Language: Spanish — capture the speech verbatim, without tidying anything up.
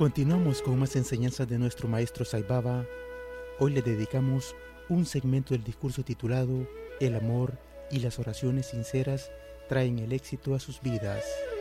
Continuamos con más enseñanzas de nuestro maestro Sai Baba. Hoy le dedicamos un segmento del discurso titulado El amor y las oraciones sinceras traen el éxito a sus vidas.